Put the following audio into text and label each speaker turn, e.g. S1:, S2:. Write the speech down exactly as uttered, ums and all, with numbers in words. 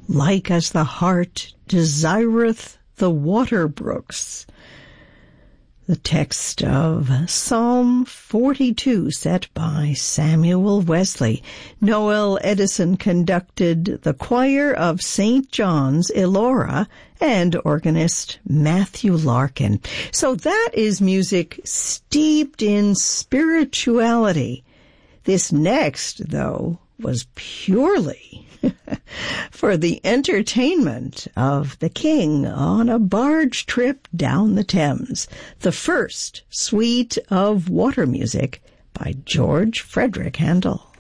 S1: like as the heart desireth the water brooks. The text of Psalm forty-two, set by Samuel Wesley. Noel Edison conducted the choir of Saint John's, Elora, and organist Matthew Larkin. So that is music steeped in spirituality. This next, though, was purely for the entertainment of the king on a barge trip down the Thames, the first suite of water music by George Frederick Handel.